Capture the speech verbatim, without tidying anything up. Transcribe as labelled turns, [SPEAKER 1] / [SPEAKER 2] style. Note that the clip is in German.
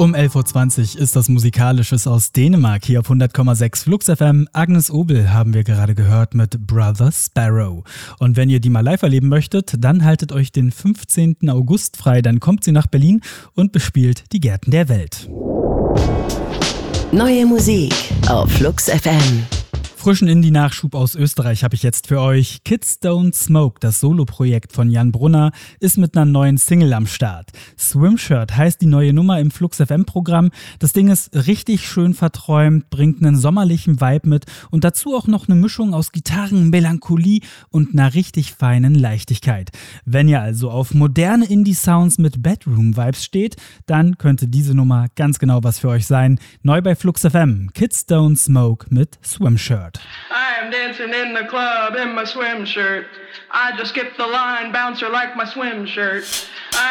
[SPEAKER 1] Um elf Uhr zwanzig ist das Musikalisches aus Dänemark hier auf hundert Komma sechs Flux F M. Agnes Obel haben wir gerade gehört mit Brother Sparrow. Und wenn ihr die mal live erleben möchtet, dann haltet euch den fünfzehnten August frei. Dann kommt sie nach Berlin und bespielt die Gärten der Welt.
[SPEAKER 2] Neue Musik auf Flux F M.
[SPEAKER 1] Frischen Indie-Nachschub aus Österreich habe ich jetzt für euch. Kids Don't Smoke, das Soloprojekt von Jan Brunner, ist mit einer neuen Single am Start. Swimshirt heißt die neue Nummer im Flux F M-Programm. Das Ding ist richtig schön verträumt, bringt einen sommerlichen Vibe mit und dazu auch noch eine Mischung aus Gitarren, Melancholie und einer richtig feinen Leichtigkeit. Wenn ihr also auf moderne Indie-Sounds mit Bedroom-Vibes steht, dann könnte diese Nummer ganz genau was für euch sein. Neu bei Flux F M, Kids Don't Smoke mit Swimshirt.
[SPEAKER 3] I am dancing in the club in my swim shirt. I just skipped the line, bouncer like my swim shirt. I